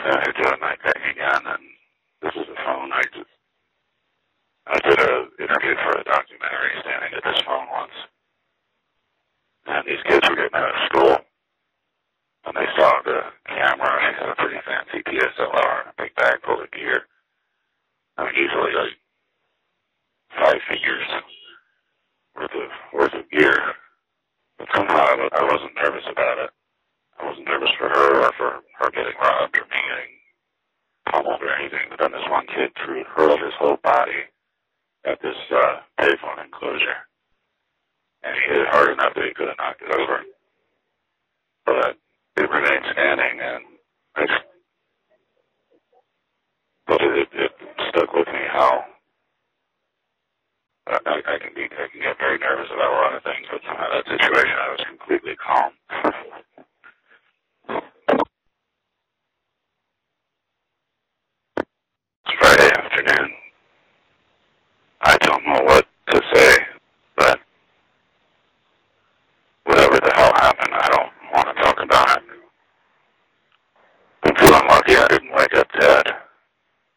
I do a night thing again, and this is the phone. I did an interview for a documentary standing at this phone once, and these kids were getting out of school, and they saw the camera, and they had a pretty fancy DSLR and a big bag full of gear. I mean, easily like 5 figures worth of gear. But somehow I wasn't nervous about it. I wasn't nervous for her or for her getting robbed or me getting pummeled or anything. But then this one kid hurled his whole body at this payphone enclosure. And he hit it hard enough that he could have knocked it over. But it remained standing, and it stuck with me how I can get very nervous about a lot of things, but somehow that situation I was completely calm. It's Friday afternoon. I don't know what